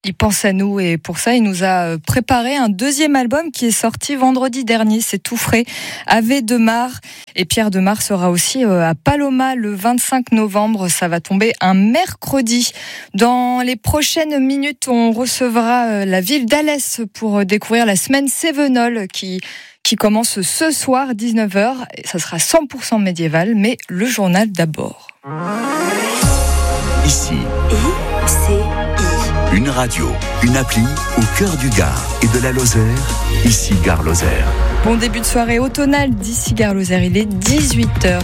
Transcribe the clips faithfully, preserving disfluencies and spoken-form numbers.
Il pense à nous et pour ça, il nous a préparé un deuxième album qui est sorti vendredi dernier. C'est tout frais. Ave de Mar. Et Pierre Demar sera aussi à Paloma le vingt-cinq novembre. Ça va tomber un mercredi. Dans les prochaines minutes, on recevra la ville d'Alès pour découvrir la semaine Cévenol qui, qui commence ce soir, dix-neuf heures. Ça sera cent pour cent médiéval, mais le journal d'abord. Ici. I, C, I. Une radio, une appli au cœur du Gard et de la Lozère. Ici Gare Lozère. Bon début de soirée automnale d'ici Gare Lozère. Il est dix-huit heures.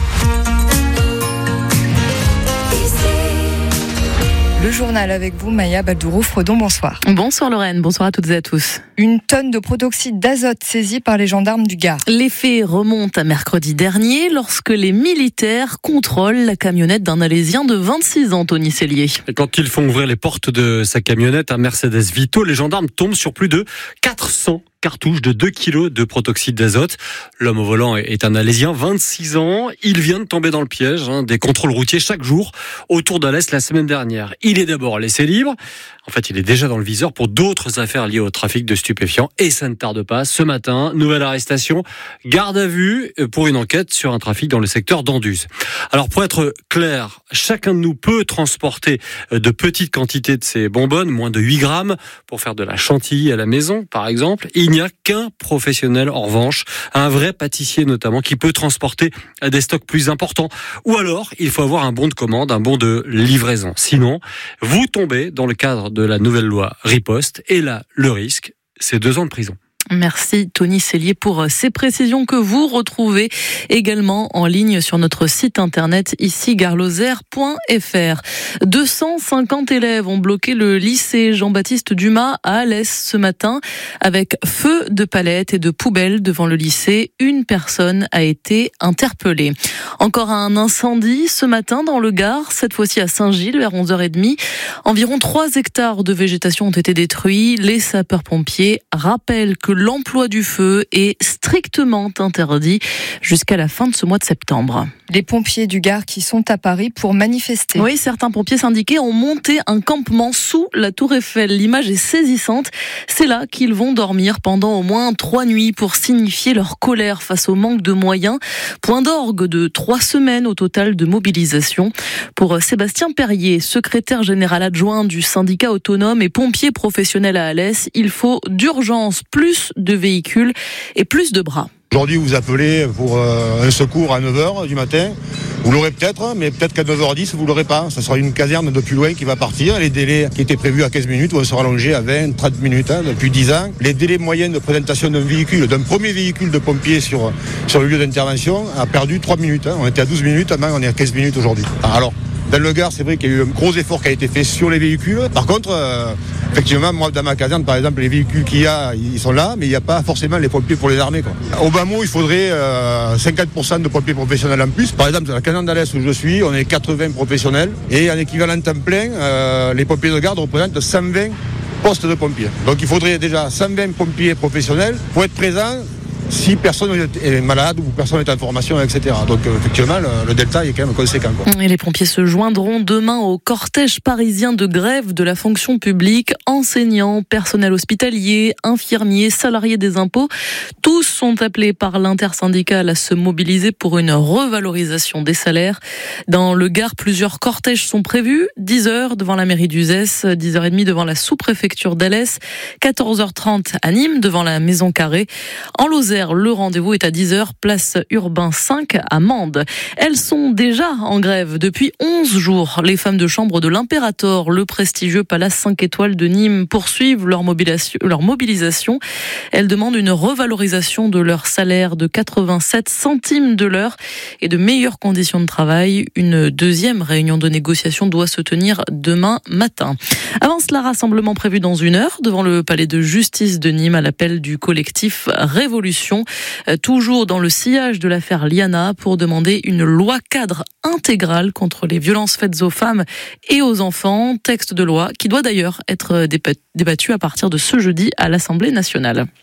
Le journal avec vous, Maya Baldourou-Fredon, bonsoir. Bonsoir Lorraine, bonsoir à toutes et à tous. Une tonne de protoxyde d'azote saisie par les gendarmes du Gard. Les faits remontent à mercredi dernier lorsque les militaires contrôlent la camionnette d'un Alésien de vingt-six ans, Tony Cellier. Et quand ils font ouvrir les portes de sa camionnette, un Mercedes Vito, les gendarmes tombent sur plus de quatre cents cartouches de deux kilos de protoxyde d'azote. L'homme au volant est un Alésien, vingt-six ans. Il vient de tomber dans le piège hein, des contrôles routiers chaque jour autour d'Alès la semaine dernière. Il est d'abord laissé libre. En fait, il est déjà dans le viseur pour d'autres affaires liées au trafic de stupéfiants. Et ça ne tarde pas. Ce matin, nouvelle arrestation, garde à vue pour une enquête sur un trafic dans le secteur d'Anduze. Alors, pour être clair, chacun de nous peut transporter de petites quantités de ces bonbonnes, moins de huit grammes, pour faire de la chantilly à la maison, par exemple. Il n'y a qu'un professionnel, en revanche, un vrai pâtissier notamment, qui peut transporter des stocks plus importants. Ou alors, il faut avoir un bon de commande, un bon de livraison. Sinon, vous tombez dans le cadre de la nouvelle loi Riposte. Et là, le risque, c'est deux ans de prison. Merci Tony Cellier pour ces précisions que vous retrouvez également en ligne sur notre site internet ici gare lozère point f r. deux cent cinquante élèves ont bloqué le lycée Jean-Baptiste Dumas à Alès ce matin avec feu de palettes et de poubelles devant le lycée. Une personne a été interpellée. Encore un incendie ce matin dans le Gard, cette fois-ci à Saint-Gilles vers onze heures trente. Environ trois hectares de végétation ont été détruits. Les sapeurs-pompiers rappellent que l'emploi du feu est strictement interdit jusqu'à la fin de ce mois de septembre. Les pompiers du Gard qui sont à Paris pour manifester. Oui, certains pompiers syndiqués ont monté un campement sous la Tour Eiffel. L'image est saisissante. C'est là qu'ils vont dormir pendant au moins trois nuits pour signifier leur colère face au manque de moyens. Point d'orgue de trois semaines au total de mobilisation. Pour Sébastien Perrier, secrétaire général adjoint du syndicat autonome et pompier professionnel à Alès, il faut d'urgence plus de véhicules et plus de bras. Aujourd'hui, vous appelez pour euh, un secours à neuf heures du matin. Vous l'aurez peut-être, mais peut-être qu'à neuf heures dix, vous l'aurez pas. Ce sera une caserne de plus loin qui va partir. Les délais qui étaient prévus à quinze minutes vont se rallonger à vingt, trente minutes hein, depuis dix ans. Les délais moyens de présentation d'un véhicule, d'un premier véhicule de pompier sur, sur le lieu d'intervention a perdu trois minutes. Hein. On était à douze minutes, avant on est à quinze minutes aujourd'hui. Alors, dans le Gard, c'est vrai qu'il y a eu un gros effort qui a été fait sur les véhicules. Par contre, euh, effectivement, moi, dans ma caserne, par exemple, les véhicules qu'il y a, ils sont là, mais il n'y a pas forcément les pompiers pour les armer, quoi. Au bas mot, il faudrait euh, cinquante pour cent de pompiers professionnels en plus. Par exemple, dans la caserne d'Alès où je suis, on est quatre-vingts professionnels. Et en équivalent temps plein, euh, les pompiers de garde représentent cent vingt postes de pompiers. Donc il faudrait déjà cent vingt pompiers professionnels pour être présents si personne est malade ou personne est en formation, et cetera. Donc euh, effectivement, le, le delta est quand même conséquent, quoi. Et les pompiers se joindront demain au cortège parisien de grève de la fonction publique. Enseignants, personnel hospitalier, infirmiers, salariés des impôts, tous sont appelés par l'intersyndicale à se mobiliser pour une revalorisation des salaires. Dans le Gard, plusieurs cortèges sont prévus. dix heures devant la mairie d'Uzès, dix heures trente devant la sous-préfecture d'Alès, quatorze heures trente à Nîmes devant la Maison Carrée. En Lozère, le rendez-vous est à dix heures, place Urbain cinq à Mende. Elles sont déjà en grève depuis onze jours. Les femmes de chambre de l'Impérator, le prestigieux palace cinq étoiles de Nîmes, poursuivent leur mobilisation. Leur mobilisation. Elles demandent une revalorisation de leur salaire de quatre-vingt-sept centimes de l'heure et de meilleures conditions de travail. Une deuxième réunion de négociation doit se tenir demain matin. Avant cela, rassemblement prévu dans une heure devant le palais de justice de Nîmes à l'appel du collectif Révolution. Toujours dans le sillage de l'affaire Liana pour demander une loi cadre intégrale contre les violences faites aux femmes et aux enfants. Texte de loi qui doit d'ailleurs être débattu à partir de ce jeudi à l'Assemblée nationale.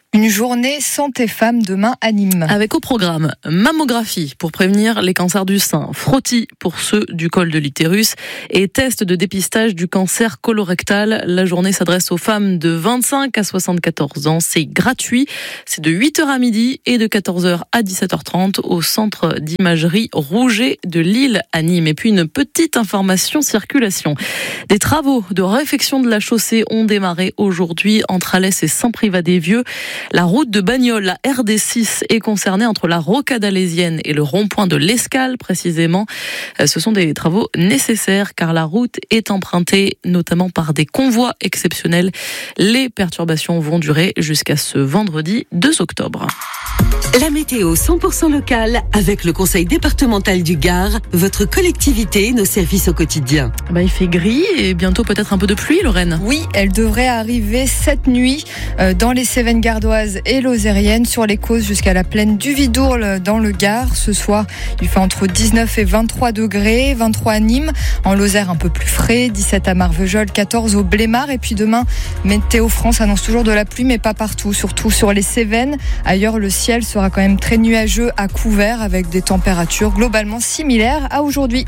Une journée santé femme demain à Nîmes. Avec au programme mammographie pour prévenir les cancers du sein, frottis pour ceux du col de l'utérus et test de dépistage du cancer colorectal. La journée s'adresse aux femmes de vingt-cinq à soixante-quatorze ans. C'est gratuit. C'est de huit heures à midi et de quatorze heures à dix-sept heures trente au centre d'imagerie Rouget de Lille à Nîmes. Et puis une petite information circulation. Des travaux de réfection de la chaussée ont démarré aujourd'hui entre Alès et Saint-Privat-des-Vieux. La route de Bagnoles, la R D six, est concernée entre la rocade alésienne et le rond-point de l'Escale, précisément. Ce sont des travaux nécessaires car la route est empruntée notamment par des convois exceptionnels. Les perturbations vont durer jusqu'à ce vendredi deux octobre. La météo cent pour cent locale avec le conseil départemental du Gard, votre collectivité, nos services au quotidien. Bah, il fait gris et bientôt peut-être un peu de pluie, Lorraine. Oui, elle devrait arriver cette nuit euh, dans les Cévennes gardoises et lozériennes, sur les Causses jusqu'à la plaine du Vidourle dans le Gard. Ce soir, il fait entre dix-neuf et vingt-trois degrés, vingt-trois à Nîmes, en Lozère un peu plus frais, dix-sept à Marvejols, quatorze au Blémard. Et puis demain, Météo France annonce toujours de la pluie, mais pas partout, surtout sur les Cévennes. Ailleurs, le ciel sera quand même très nuageux à couvert avec des températures globalement similaires à aujourd'hui.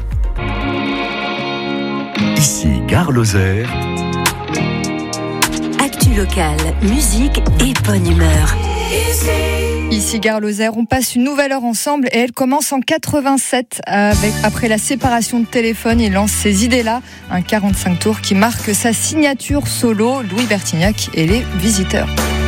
Ici, Gare Lozère. Actu locale, musique et bonne humeur. Ici Gare Lozère, on passe une nouvelle heure ensemble et elle commence en quatre-vingt-sept avec, après la séparation de Téléphone. Il lance ces idées-là, un quarante-cinq tours qui marque sa signature solo, Louis Bertignac et les Visiteurs.